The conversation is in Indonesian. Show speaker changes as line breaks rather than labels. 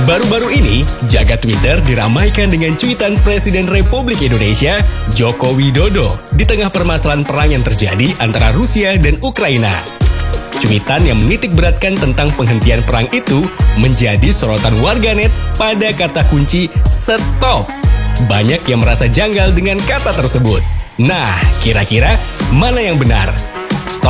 Baru-baru ini, jagat Twitter diramaikan dengan cuitan Presiden Republik Indonesia, Joko Widodo, di tengah permasalahan perang yang terjadi antara Rusia dan Ukraina. Cuitan yang menitik beratkan tentang penghentian perang itu menjadi sorotan warganet pada kata kunci stop. Banyak yang merasa janggal dengan kata tersebut. Nah, kira-kira mana yang benar?